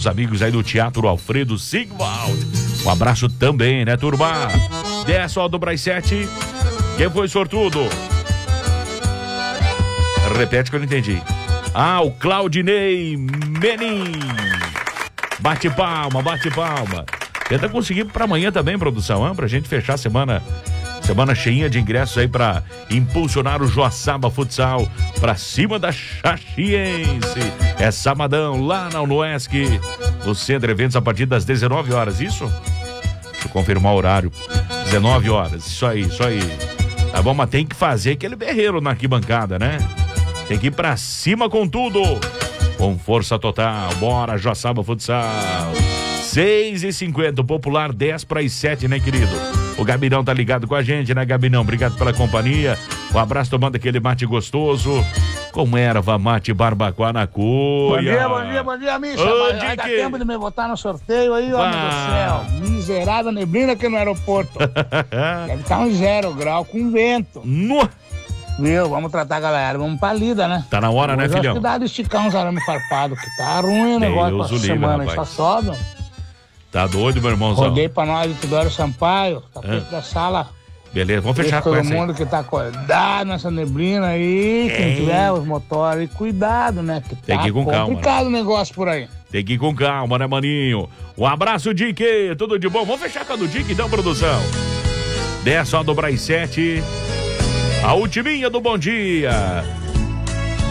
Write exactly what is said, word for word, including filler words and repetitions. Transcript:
amigos aí do Teatro Alfredo Sigwald. Um abraço também, né, turma? dez só do Braz sete. Quem foi sortudo? Repete que eu não entendi. Ah, o Claudinei Menin. Bate palma, bate palma. Tenta conseguir para amanhã também, produção, hein? Pra gente fechar a semana, semana cheinha de ingressos aí pra impulsionar o Joaçaba Futsal pra cima da Caxiense. É sabadão lá na Unoesc, no Centro Eventos, a partir das dezenove horas, isso? Deixa eu confirmar o horário. dezenove horas, isso aí, isso aí. Tá bom, mas tem que fazer aquele berreiro na arquibancada, né? Tem que ir pra cima com tudo. Com força total. Bora, Joaçaba Futsal. seis e cinquenta, o popular dez para as sete, né, querido? O Gabinão tá ligado com a gente, né, Gabinão? Obrigado pela companhia. Um abraço, tomando aquele mate gostoso. Com erva mate barbacoa na cuia. Bom dia, bom dia, bom dia, Misha. Ô, Vai dar Dick. tempo de me botar no sorteio aí, homem Ah. do céu. Miserável neblina aqui no aeroporto. Deve estar um zero grau com vento. No... Viu? Vamos tratar a galera, vamos pra lida, né? Tá na hora, né, Hoje filhão? acho que dá de esticar uns arame farpado, que tá ruim o negócio Deus pra o livre, semana, aí só rapaz. sobe. Tá doido, meu irmãozão? Rodei pra nós de Tudório Sampaio, tá Ah. perto da sala. Beleza, vamos Deixa fechar com todo essa aí. mundo que tá acordado nessa neblina aí, quem Ei. tiver os motores aí, cuidado, né? Que Tem tá que ir com calma, complicado o negócio por aí. Tem que ir com calma, né, maninho? Um abraço, Dick. Tudo de bom? Vamos fechar com a do Dick, então, produção. dez só do Braz sete. A ultiminha do bom dia.